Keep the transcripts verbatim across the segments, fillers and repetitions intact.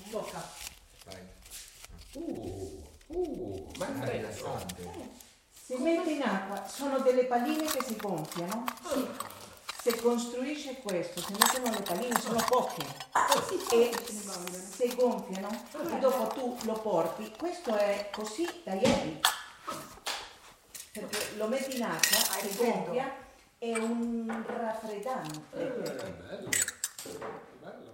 bocca. Vai. Uh, uh, ma è rilassante. Si mette in acqua, sono delle palline che si gonfiano. Sì. Se costruisce questo, si mettono le palline, sono poche. E se gonfiano, e dopo tu lo porti. Questo è così da ieri. Perché lo metti in acqua, si gonfia, è un raffreddante. Eh, bello, bello.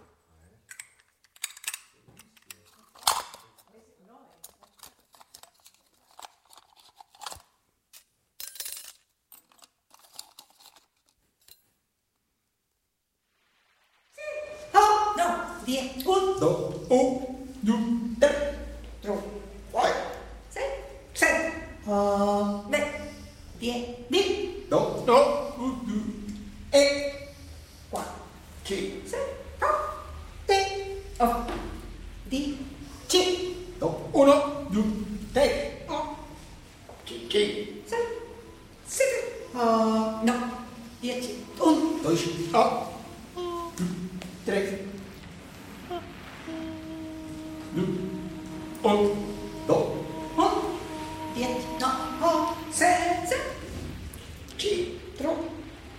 Die, un, Do, un, due, tre, tro, vai. sei, sei, uh, ne, die, di, Do, do, un, due, e, quattro, ci, sei, no, te, oh, di, ci, do, uno, due, te, oh, ci, ci, sei, sette, uh, no, dieci, un, dodici, oh, tre, un, do, un, dieci, no, oh, sei, sei, ci, tro,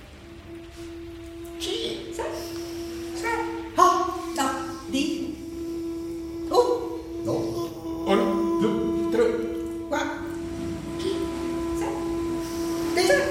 ci, sei, sei, oh, no, di, un, do, uno, due, tre, quattro, cinque, sei, sette,